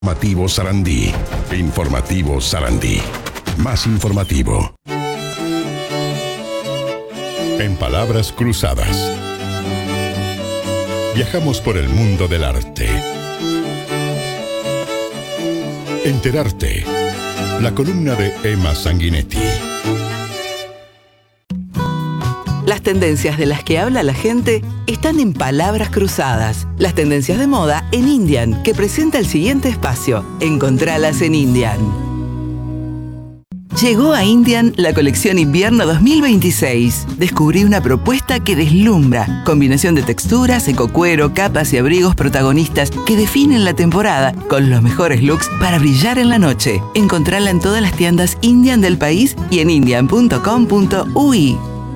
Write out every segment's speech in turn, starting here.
Informativo Sarandí. Informativo Sarandí. Más informativo. En palabras cruzadas. Viajamos por el mundo del arte. Enterarte. La columna de Emma Sanguinetti. Las tendencias de las que habla la gente están en Palabras Cruzadas. Las tendencias de moda en Indian, que presenta el siguiente espacio. Encontralas en Indian. Llegó a Indian la colección invierno 2026. Descubrí una propuesta que deslumbra. Combinación de texturas, ecocuero, capas y abrigos protagonistas que definen la temporada con los mejores looks para brillar en la noche. Encontrala en todas las tiendas Indian del país y en indian.com.ui.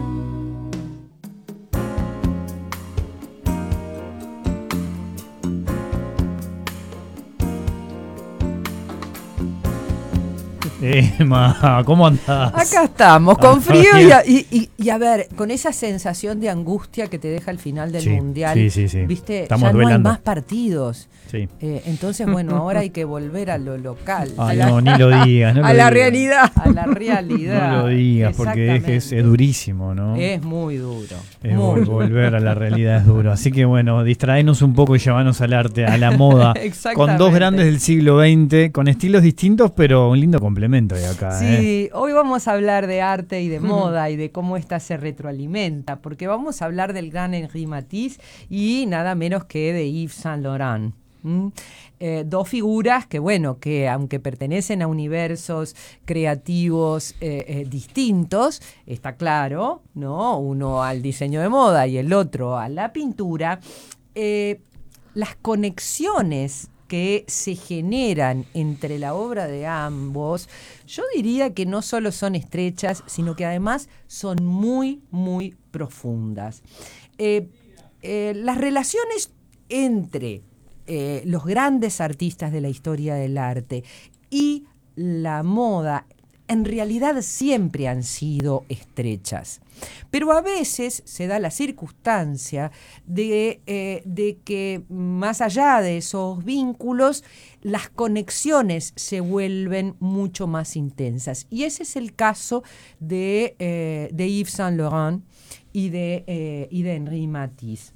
Emma, ¿cómo andás? Acá estamos, con frío y a ver, con esa sensación de angustia que te deja al final del Mundial. Sí. ¿Viste? Estamos ya no duelando. hay más partidos. Sí. Entonces, bueno, ahora hay que volver a lo local. Ay, no, ni lo digas. A la realidad. A la realidad. No lo digas, porque es durísimo, ¿no? Es muy duro. Volver a la realidad es duro. Así que bueno, distraenos un poco y llevanos al arte, a la moda. Con dos grandes del siglo XX, con estilos distintos, pero un lindo complemento de acá. Sí, hoy vamos a hablar de arte y de moda y de cómo ésta se retroalimenta, porque vamos a hablar del gran Henri Matisse y nada menos que de Yves Saint Laurent. Dos figuras que aunque pertenecen a universos creativos distintos, está claro, ¿no? Uno al diseño de moda y el otro a la pintura, las conexiones que se generan entre la obra de ambos, yo diría que no solo son estrechas, sino que además son muy, muy profundas. Las relaciones entre los grandes artistas de la historia del arte y la moda en realidad siempre han sido estrechas. Pero a veces se da la circunstancia de que más allá de esos vínculos, las conexiones se vuelven mucho más intensas. Y ese es el caso de Yves Saint Laurent y de Henri Matisse.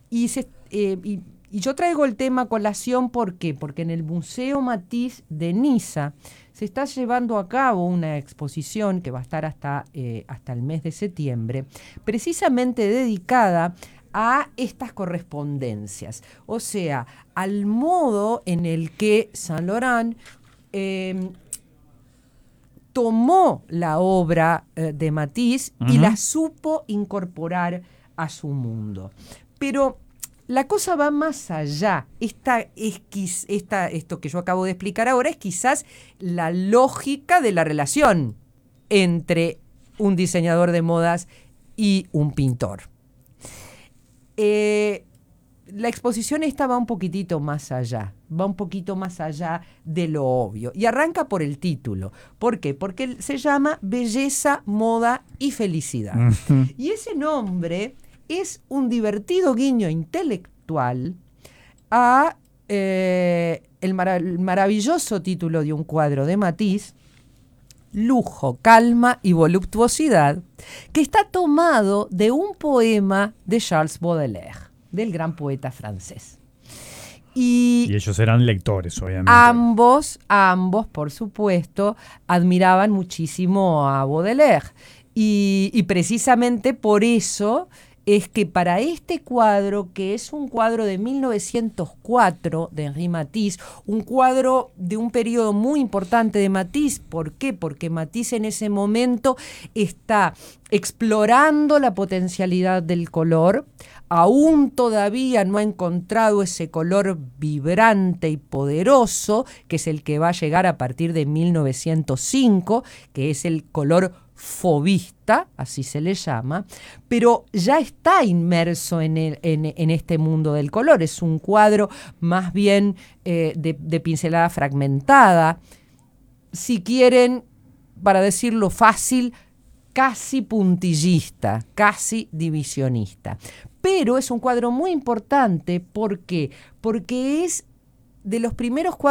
Y yo traigo el tema a colación, ¿por qué? Porque en el Museo Matisse de Niza se está llevando a cabo una exposición que va a estar hasta el mes de septiembre, precisamente dedicada a estas correspondencias, o sea, al modo en el que Saint Laurent tomó la obra de Matisse y la supo incorporar a su mundo. Pero la cosa va más allá. Esto que yo acabo de explicar ahora es quizás la lógica de la relación entre un diseñador de modas y un pintor. La exposición esta va un poquitito más allá, va un poquito más allá de lo obvio. Y arranca por el título. ¿Por qué? Porque se llama Belleza, Moda y Felicidad. Y ese nombre es un divertido guiño intelectual a el maravilloso título de un cuadro de Matisse, Lujo, Calma y Voluptuosidad, que está tomado de un poema de Charles Baudelaire, del gran poeta francés. Y ellos eran lectores, obviamente. Ambos, por supuesto, admiraban muchísimo a Baudelaire. Y precisamente por eso es que para este cuadro, que es un cuadro de 1904 de Henri Matisse, un cuadro de un periodo muy importante de Matisse. ¿Por qué? Porque Matisse en ese momento está explorando la potencialidad del color, aún todavía no ha encontrado ese color vibrante y poderoso, que es el que va a llegar a partir de 1905, que es el color fauvista, así se le llama, pero ya está inmerso en este mundo del color. Es un cuadro más bien de pincelada fragmentada, si quieren, para decirlo fácil, casi puntillista, casi divisionista. Pero es un cuadro muy importante, ¿por qué? Porque es de los primeros cuadros